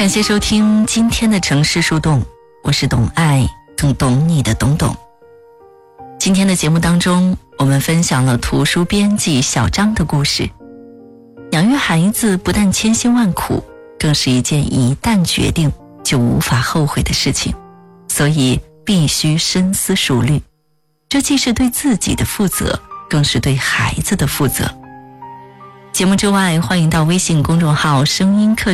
感谢收听今天的城市树洞，我是懂爱更懂你的懂懂。今天的节目当中，我们分享了图书编辑小张的故事。养育孩子不但千辛万苦，更是一件一旦决定就无法后悔的事情，所以必须深思熟虑。这既是对自己的负责，更是对孩子的负责。节目之外，欢迎到微信公众号声音课